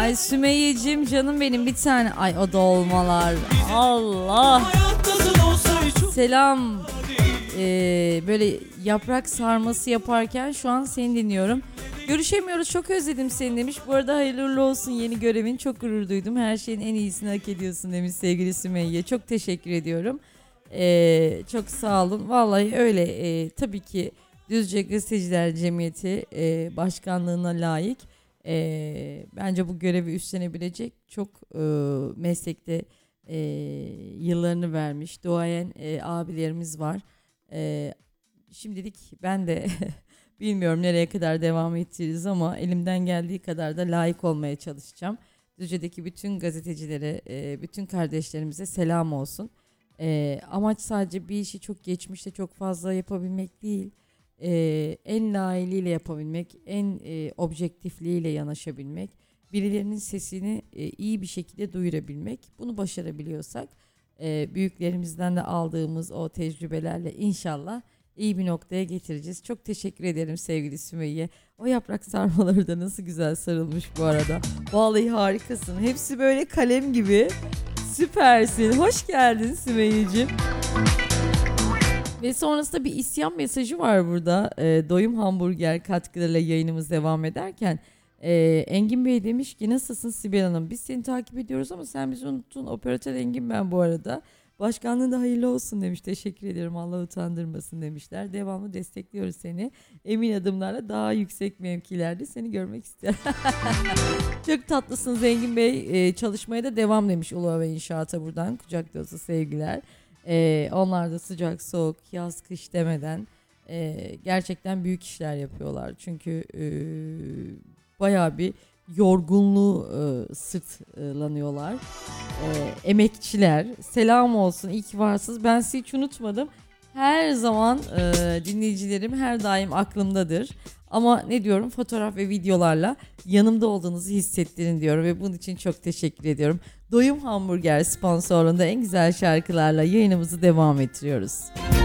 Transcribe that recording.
Ay Sümeyye'cim canım benim bir tane. Ay o dolmalar. Allah. Selam. Böyle yaprak sarması yaparken şu an seni dinliyorum. Görüşemiyoruz, çok özledim seni demiş. Bu arada hayırlı uğurlu olsun yeni görevin. Çok gurur duydum. Her şeyin en iyisini hak ediyorsun demiş sevgili Sümeyye. Çok teşekkür ediyorum. Çok sağ olun. Vallahi öyle. Tabii ki Düzce Gazeteciler Cemiyeti başkanlığına layık. Bence bu görevi üstlenebilecek çok meslekte yıllarını vermiş duayen abilerimiz var. Şimdilik ben de bilmiyorum nereye kadar devam edeceğiz ama elimden geldiği kadar da layık olmaya çalışacağım. Düzce'deki bütün gazetecilere, bütün kardeşlerimize selam olsun. Amaç sadece bir işi çok geçmişte çok fazla yapabilmek değil. En layığıyla yapabilmek, en objektifliğiyle yanaşabilmek, birilerinin sesini iyi bir şekilde duyurabilmek. Bunu başarabiliyorsak büyüklerimizden de aldığımız o tecrübelerle inşallah iyi bir noktaya getireceğiz. Çok teşekkür ederim sevgili Sümeyye. O yaprak sarmaları da nasıl güzel sarılmış bu arada. Vallahi harikasın. Hepsi böyle kalem gibi. Süpersin. Hoş geldin Sümeyye'cim. Ve sonrasında bir isyan mesajı var burada. Doyum Hamburger katkılarıyla yayınımız devam ederken. Engin Bey demiş ki nasılsın Sibel Hanım? Biz seni takip ediyoruz ama sen bizi unuttun. Operatör Engin ben bu arada. Başkanlığın da hayırlı olsun demiş. Teşekkür ederim. Allah utandırmasın demişler. Devamlı destekliyoruz seni. Emin adımlarla daha yüksek mevkilerde seni görmek istiyorum. Çok tatlısınız Engin Bey. Çalışmaya da devam demiş Uluğa ve İnşaat'a buradan. Kucak dolusu sevgiler. Onlar da sıcak soğuk yaz kış demeden gerçekten büyük işler yapıyorlar. Çünkü bayağı bir yorgunluğu sırtlanıyorlar. Emekçiler selam olsun, iyi ki varsınız. Ben sizi hiç unutmadım. Her zaman dinleyicilerim her daim aklımdadır. Ama ne diyorum, fotoğraf ve videolarla yanımda olduğunuzu hissettirin diyorum ve bunun için çok teşekkür ediyorum. Doyum Hamburger sponsorluğunda en güzel şarkılarla yayınımızı devam ettiriyoruz.